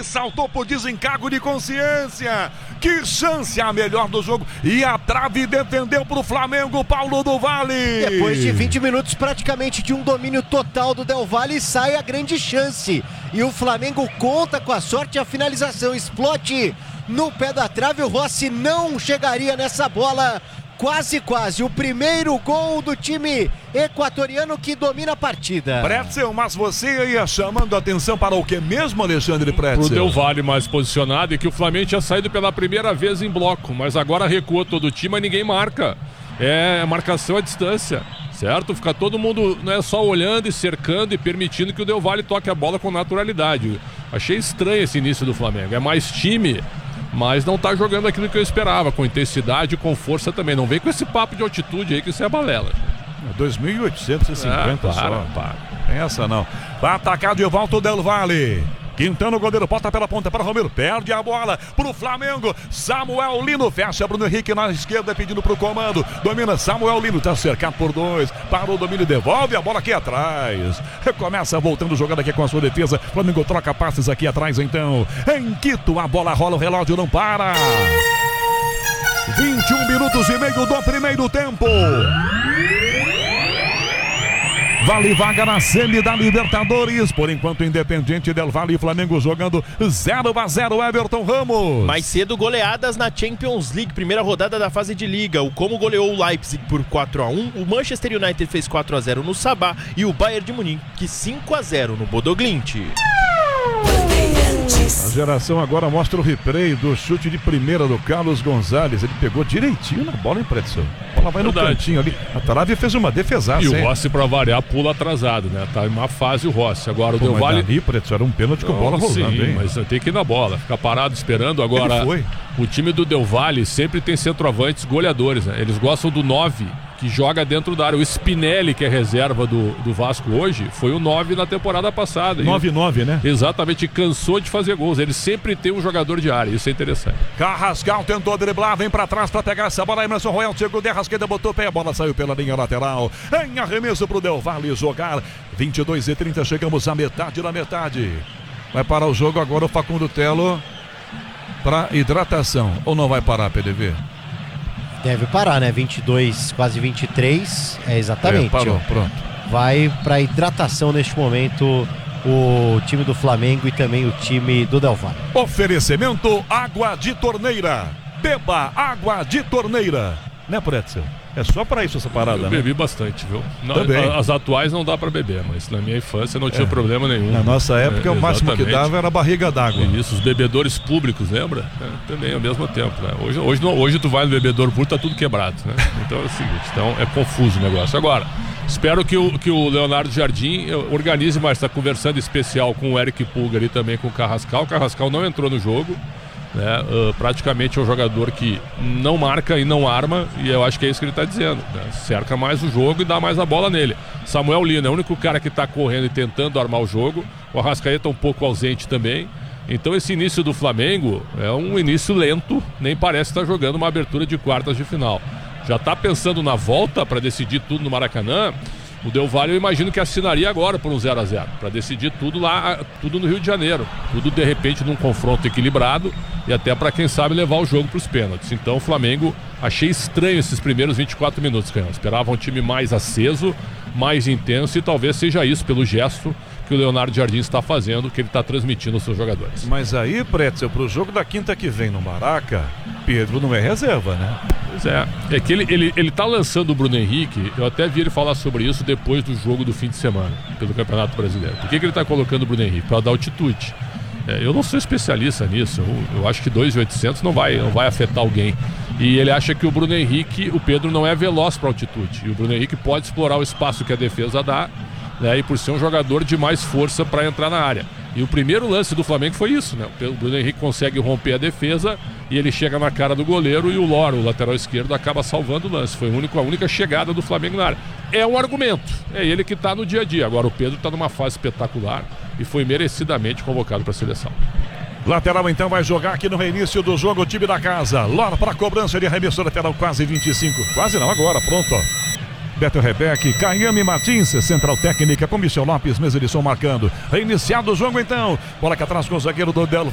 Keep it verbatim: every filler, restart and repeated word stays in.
saltou por desencargo de consciência. Que chance a melhor do jogo. E a trave defendeu pro Flamengo, Paulo do Valle. Depois de vinte minutos praticamente de um domínio total do Del Valle, sai a grande chance. E o Flamengo conta com a sorte e a finalização. Explode no pé da trave, o Rossi não chegaria nessa bola. Quase, quase, o primeiro gol do time equatoriano que domina a partida. Pretzel, mas você ia chamando a atenção para o que mesmo, Alexandre Pretzel? Pro Del Valle mais posicionado e que o Flamengo tinha saído pela primeira vez em bloco, mas agora recua todo o time e ninguém marca. É marcação à distância, certo? Fica todo mundo, não é só olhando e cercando e permitindo que o Del Valle toque a bola com naturalidade. Achei estranho esse início do Flamengo, é mais time, mas não tá jogando aquilo que eu esperava, com intensidade e com força também. Não vem com esse papo de altitude aí, que isso é balela. dois mil e oitocentos e cinquenta ah, para, só. Para. Tem essa não. Vai atacar de volta o Del Valle. Quintana, o goleiro, bota pela ponta para Romero, perde a bola pro Flamengo. Samuel Lino fecha Bruno Henrique na esquerda, pedindo pro comando. Domina Samuel Lino, tá cercado por dois. Parou o domínio, devolve a bola aqui atrás. Recomeça voltando jogando aqui com a sua defesa. Flamengo troca passes aqui atrás então. Em Quito, a bola rola, o relógio não para. vinte e um minutos e meio do primeiro tempo. Vale vaga na semi da Libertadores. Por enquanto, Independiente Del Valle e Flamengo jogando zero a zero. Everton Ramos. Mais cedo, goleadas na Champions League, primeira rodada da fase de liga. O Como goleou o Leipzig por quatro a um. O Manchester United fez quatro a zero no Sabah. E o Bayern de Munique cinco a zero no Bodo Glimt. A geração agora mostra o replay do chute de primeira do Carlos Gonzalez. Ele pegou direitinho na bola, em Pretzel. A bola vai no Verdade. cantinho ali. A trave fez uma defesaça. E o hein? Rossi, pra variar, pula atrasado, né? Tá em uma fase o Rossi. Agora o Pô, Del mas Valle... ali, Pretzel, era um pênalti com a bola rolando, sim, hein? mas tem que ir na bola. Ficar parado esperando. Agora, Ele foi. o time do Del Valle sempre tem centroavantes goleadores, né? Eles gostam do nove, que joga dentro da área. O Spinelli, que é reserva do, do Vasco hoje, foi o nove na temporada passada. nove nove, né? Exatamente, cansou de fazer gols. Ele sempre tem um jogador de área, isso é interessante. Carrascal tentou driblar, vem pra trás pra pegar essa bola. Emerson Royal chegou de Arrascaeta, botou o pé, a bola saiu pela linha lateral. Em arremesso pro Del Valle jogar. vinte e dois e trinta, chegamos à metade da metade. Vai parar o jogo agora o Facundo Telo pra hidratação. Ou não vai parar, P D V? Deve parar, né? vinte e dois, quase vinte e três. É exatamente. É, parou, ó. pronto. Vai para hidratação neste momento o time do Flamengo e também o time do Del Valle. Oferecimento água de torneira. Beba água de torneira. Né, Pretzel? É só pra isso essa parada, Eu né? bebi bastante, viu? Não, Também. as atuais não dá pra beber, mas na minha infância não tinha É. problema nenhum. Na nossa época, É, o máximo que exatamente. dava era a barriga d'água. Isso, os bebedores públicos, lembra? É, também ao mesmo tempo, né? Hoje, hoje, não- hoje tu vai no bebedouro público, tá tudo quebrado, né? Então é o seguinte, então é confuso o negócio. Agora, espero que o, que o Leonardo Jardim eh, organize mais essa conversando especial com o Eric Pulga ali também, com o Carrascal. O Carrascal não entrou no jogo, né? Uh, praticamente é um jogador que não marca e não arma, e eu acho que é isso que ele está dizendo, né? Cerca mais o jogo e dá mais a bola nele. Samuel Lino é o único cara que está correndo e tentando armar o jogo. O Arrascaeta um pouco ausente também. Então esse início do Flamengo é um início lento, nem parece estar jogando uma abertura de quartas de final. Já está pensando na volta para decidir tudo no Maracanã. O Del Valle eu imagino que assinaria agora por um zero a zero, para decidir tudo lá, tudo no Rio de Janeiro. Tudo de repente num confronto equilibrado e até para quem sabe levar o jogo para os pênaltis. Então o Flamengo, achei estranho esses primeiros vinte e quatro minutos, Canhão. Esperava um time mais aceso, mais intenso, e talvez seja isso pelo gesto que o Leonardo Jardim está fazendo, que ele está transmitindo aos seus jogadores. Mas aí, Pretzel, pro jogo da quinta que vem no Maraca, Pedro não é reserva, né? Pois é, é que ele, ele, ele tá lançando o Bruno Henrique. Eu até vi ele falar sobre isso depois do jogo do fim de semana, pelo Campeonato Brasileiro. Por que, que ele tá colocando o Bruno Henrique? Para dar altitude. É, eu não sou especialista nisso, eu, eu acho que dois mil e oitocentos não vai, não vai afetar alguém. E ele acha que o Bruno Henrique, o Pedro não é veloz para altitude. E o Bruno Henrique pode explorar o espaço que a defesa dá, né, e por ser um jogador de mais força para entrar na área. E o primeiro lance do Flamengo foi isso, né? O Bruno Henrique consegue romper a defesa e ele chega na cara do goleiro e o Loro, o lateral esquerdo, acaba salvando o lance. Foi a única, a única chegada do Flamengo na área. É um argumento, é ele que está no dia a dia. Agora o Pedro está numa fase espetacular e foi merecidamente convocado para a seleção. Lateral então vai jogar aqui no reinício do jogo o time da casa. Lora para cobrança de arremesso lateral, quase vinte e cinco. Quase não, agora, pronto, ó. Beto Rebeck, Caiame Martins, central técnica com Michel Lopes, mesa de som marcando. Reiniciado o jogo então. Bola aqui atrás com o zagueiro do Del